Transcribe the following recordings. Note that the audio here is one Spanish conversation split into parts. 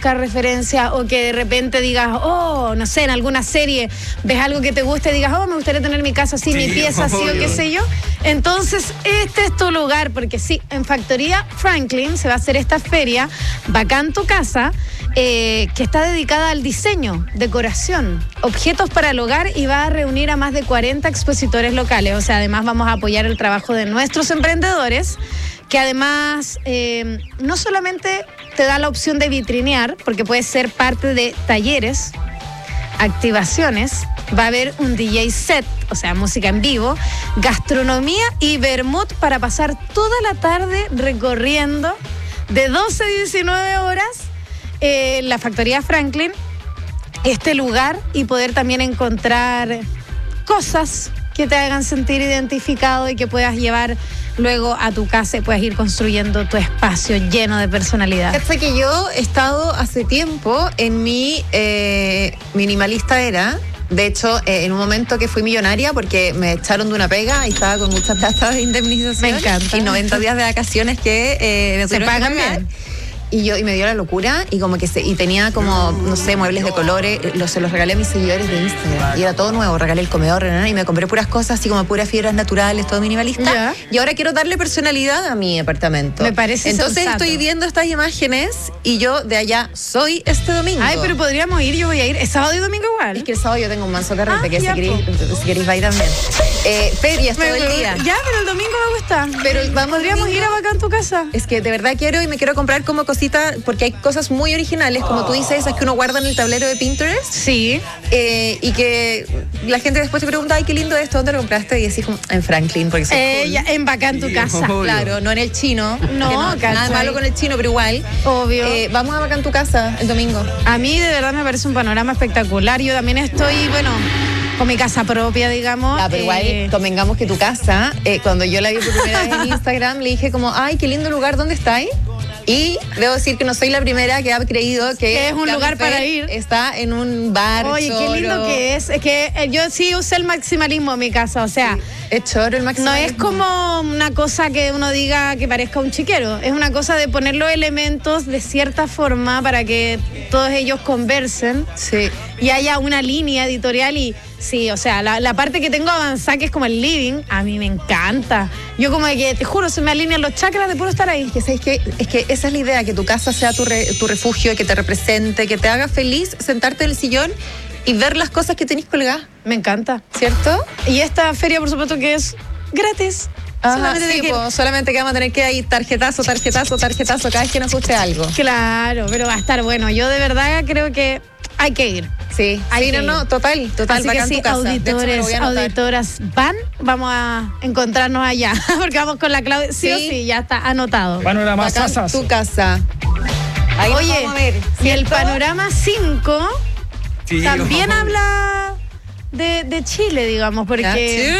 referencia o que de repente digas, oh, no sé, en alguna serie ves algo que te gusta y digas, oh, me gustaría tener mi casa así, mi pieza así o qué sé yo. Entonces, este es tu lugar, porque sí, en Factoría Franklin se va a hacer esta feria, Bacán tu Casa, que está dedicada al diseño, decoración, objetos para el hogar y va a reunir a más de 40 expositores locales. O sea, además vamos a apoyar el trabajo de nuestros emprendedores, que además no solamente te da la opción de vitrinear, porque puedes ser parte de talleres, activaciones, va a haber un DJ set, o sea, música en vivo, gastronomía y vermut para pasar toda la tarde recorriendo de 12 a 19 horas la Factoría Franklin, este lugar, y poder también encontrar cosas que te hagan sentir identificado y que puedas llevar luego a tu casa y puedas ir construyendo tu espacio lleno de personalidad. Fíjate que yo he estado hace tiempo en mi minimalista era. De hecho, en un momento que fui millonaria porque me echaron de una pega y estaba con mucha plata de indemnización. Me encanta. Y 90 días de vacaciones que me se pagan bien. Y me dio la locura y como que y tenía como, no sé, muebles de colores, se los regalé a mis seguidores de Instagram. Y era todo nuevo, regalé el comedor, y me compré puras cosas así como puras fibras naturales, todo minimalista. Ya. Y ahora quiero darle personalidad a mi apartamento. Me parece Entonces sensato. estoy viendo estas imágenes y yo de allá soy este domingo. Ay, pero podríamos ir, yo voy a ir. ¿Es sábado y domingo igual? Es que el sábado yo tengo un manso carrete, que ya, si queréis va a ir también. Ferias todo el día. Ya, pero el domingo me gusta. Pero podríamos ir a Bacán tu Casa. Es que de verdad quiero y me quiero comprar como cositas, porque hay cosas muy originales, como tú dices, esas que uno guarda en el tablero de Pinterest. Sí. Y que la gente después te pregunta, ay, qué lindo esto, ¿dónde lo compraste? Y decís como, en Franklin, porque soy cool. Ya, en Bacán tu Casa. Claro, no en el chino. No, nada malo con el chino, pero igual. Obvio. Vamos a Bacán tu Casa el domingo. A mí de verdad me parece un panorama espectacular. Yo también estoy, bueno, con mi casa propia, digamos. Pero igual, convengamos que tu casa, cuando yo la vi por primera vez en Instagram, le dije como, ay, qué lindo lugar, ¿dónde estáis? Y debo decir que no soy la primera que ha creído que es un lugar para ir. Está en un bar. Oye, choro. qué lindo que es. Es que yo sí usé el maximalismo en mi casa, o sea. Sí, es choro el maximalismo. No es como una cosa que uno diga que parezca un chiquero. Es una cosa de poner los elementos de cierta forma para que todos ellos conversen. Sí. Y haya una línea editorial y... Sí, o sea, la parte que tengo avanzada, que es como el living, a mí me encanta. Yo como que, te juro, se me alinean los chakras de puro estar ahí. Es que esa es la idea, que tu casa sea tu refugio, que te represente, que te haga feliz sentarte en el sillón y ver las cosas que tenés colgadas. Me encanta. ¿Cierto? Y esta feria, por supuesto, que es gratis. Ajá, solamente que vamos a tener que ir tarjetazo cada vez que nos guste algo. Claro, pero va a estar bueno. Yo de verdad creo que hay que ir. Sí, total. Así que sí, auditoras vamos a encontrarnos allá, porque vamos con la Claudia. Sí o sí, ya está anotado. Panorama Sasas. Tu casa. Ahí oye, vamos a ver, y el Panorama 5 también habla de Chile, digamos, porque...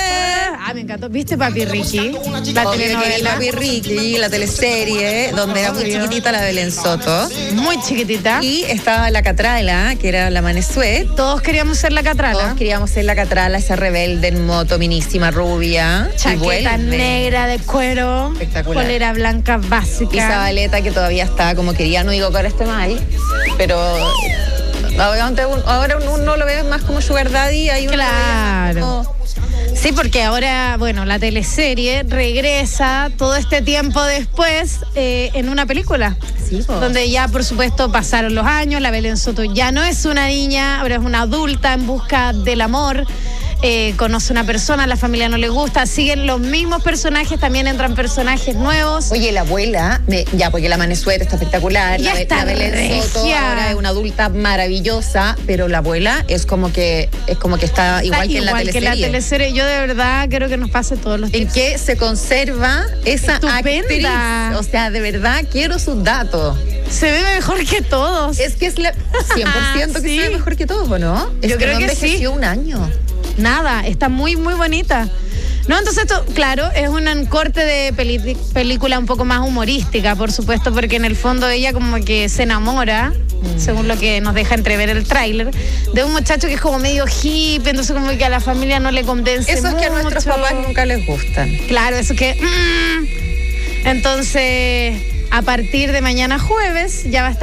me encantó. ¿Viste Papi Ricky? La telenovela. Papi Ricky, la teleserie, donde era muy chiquitita la Belén Soto. Muy chiquitita. Y estaba la Catrala, que era la Manesuet. Todos queríamos ser la Catrala. Todos queríamos ser la Catrala, esa rebelde en moto, minísima, rubia. Chaqueta negra de cuero. Espectacular. Polera blanca básica. Y Zabaleta, que todavía está como quería, no digo que ahora esté mal, pero... Ahora uno lo ve más como Sugar Daddy. Claro. Sí, porque ahora, bueno, la teleserie regresa todo este tiempo después en una película. Sí, donde ya, por supuesto, pasaron los años, la Belén Soto ya no es una niña, ahora es una adulta en busca del amor. Conoce una persona, a la familia no le gusta, siguen los mismos personajes, también entran personajes nuevos. Oye, la abuela, porque la Manesuet está espectacular, ya la Belén Soto ahora es una adulta maravillosa, pero la abuela es como que está igual que en la teleserie. Igual que la teleserie, yo de verdad creo que nos pase todos los días. En que se conserva esa actriz, o sea, de verdad quiero sus datos. Se ve mejor que todos. Es que es 100% que sí. se ve mejor que todos, ¿o no? Yo creo que sí. Un año. Nada, está muy, muy bonita. No, entonces esto, claro, es un corte de película un poco más humorística, por supuesto, porque en el fondo ella como que se enamora, según lo que nos deja entrever el tráiler, de un muchacho que es como medio hippie, entonces como que a la familia no le convence Eso mucho. Es que a nuestros papás nunca les gustan. Claro, eso que... Entonces, a partir de mañana jueves ya va a estar